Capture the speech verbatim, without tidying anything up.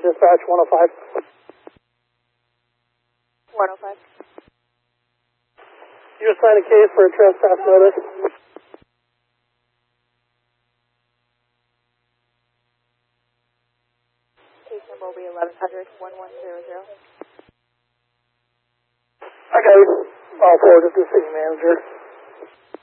dispatch one oh five. one oh five. You assign a case for a trespass notice. Case number will be eleven hundred, one one zero zero. Okay, I'll forward it to the city manager.